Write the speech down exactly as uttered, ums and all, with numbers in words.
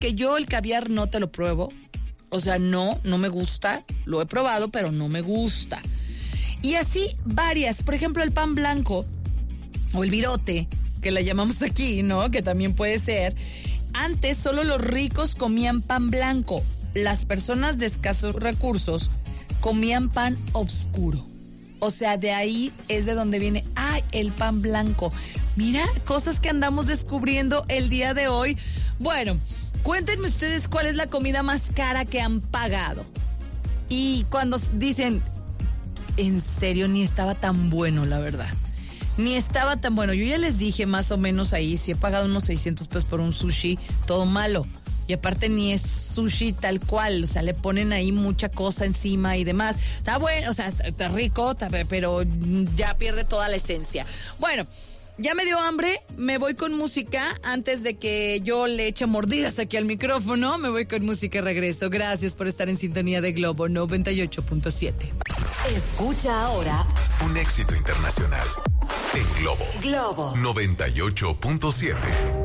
que yo el caviar no te lo pruebo. O sea, no, no me gusta. Lo he probado, pero no me gusta. Y así varias. Por ejemplo, el pan blanco o el virote, que la llamamos aquí, ¿no? Que también puede ser. Antes solo los ricos comían pan blanco. Las personas de escasos recursos comían pan oscuro. O sea, de ahí es de donde viene, ¡ay, el pan blanco! Mira, cosas que andamos descubriendo el día de hoy. Bueno, cuéntenme ustedes cuál es la comida más cara que han pagado. Y cuando dicen, en serio, ni estaba tan bueno, la verdad. Ni estaba tan bueno. Yo ya les dije más o menos ahí, si he pagado unos seiscientos pesos por un sushi, todo malo. Y aparte ni es sushi tal cual, o sea, le ponen ahí mucha cosa encima y demás. Está bueno, o sea, está rico, está, pero ya pierde toda la esencia. Bueno, ya me dio hambre, me voy con música antes de que yo le eche mordidas aquí al micrófono. Me voy con música y regreso. Gracias por estar en sintonía de Globo noventa y ocho punto siete. Escucha ahora un éxito internacional en Globo. Globo noventa y ocho punto siete.